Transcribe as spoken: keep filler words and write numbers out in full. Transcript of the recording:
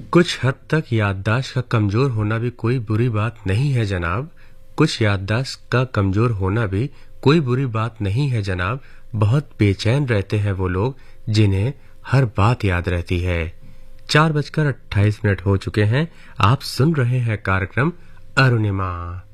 कुछ हद तक याददाश्त का कमजोर होना भी कोई बुरी बात नहीं है जनाब। कुछ याददाश्त का कमजोर होना भी कोई बुरी बात नहीं है जनाब। बहुत बेचैन रहते हैं वो लोग जिन्हें हर बात याद रहती है। चार बजकर अट्ठाईस मिनट हो चुके हैं। आप सुन रहे हैं कार्यक्रम अरुणिमा।